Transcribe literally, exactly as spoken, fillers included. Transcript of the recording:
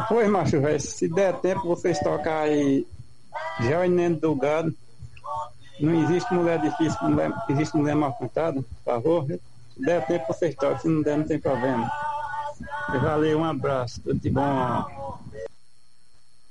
Pois, macho, velho, se der tempo vocês tocar aí já o Neno do Gado. Não existe mulher difícil, mulher, existe mulher mal cantada, por favor. Se der tempo vocês tocam, se não der não tem problema. Valeu, um abraço, tudo de bom.